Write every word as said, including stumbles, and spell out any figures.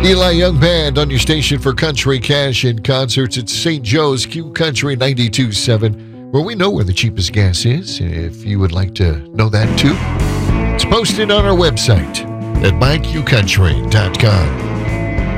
Eli Young Band on your station for country, cash, and concerts. It's Saint Joe's Q Country ninety-two point seven, where we know where the cheapest gas is. If you would like to know that too, it's posted on our website at my q country dot com.